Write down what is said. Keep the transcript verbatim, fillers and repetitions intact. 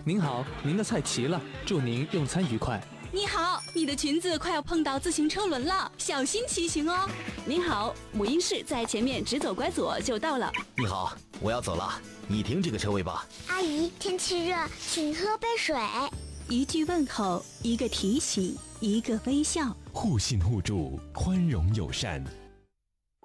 您好，您的菜齐了，祝您用餐愉快。 你好，你的裙子快要碰到自行车轮了，小心骑行哦。 您好，母婴室在前面，直走拐左就到了。 你好，我要走了，你停这个车位吧。 阿姨，天气热，请喝杯水。 一句问候，一个提醒，一个微笑， 互信互助，宽容友善。